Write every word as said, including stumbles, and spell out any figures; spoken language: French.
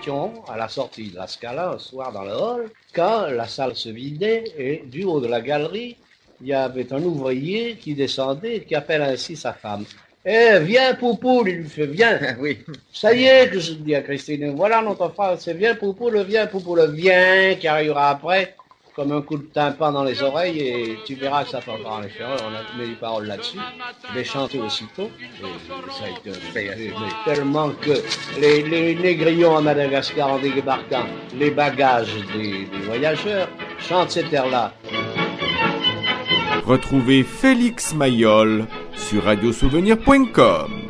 étions à la sortie de la Scala un soir dans le hall, quand la salle se vidait et du haut de la galerie, il y avait un ouvrier qui descendait et qui appelle ainsi sa femme. « Eh, viens, Poupoule !» Il lui fait « Viens !» Oui. Ça y est, que je dis à Christine, voilà notre phrase, c'est « Viens, Poupoule, viens, Poupoule, viens !» qui arrivera après, comme un coup de tympan dans les oreilles, et tu verras que ça t'entend en effet. On a mis les paroles là-dessus, mais chanté aussitôt, et ça a été un succès, mais tellement que les, les négrillons à Madagascar, en débarquant les bagages des, des voyageurs, chantent cet air-là. Retrouvez Félix Mayol sur radio souvenir point com.